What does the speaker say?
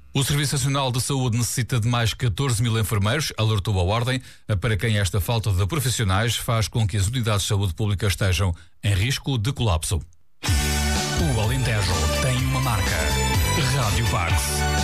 O Serviço Nacional de Saúde necessita de mais 14 mil enfermeiros, alertou a Ordem, para quem esta falta de profissionais faz com que as unidades de saúde pública estejam em risco de colapso. O Alentejo tem uma marca. Rádio Pax.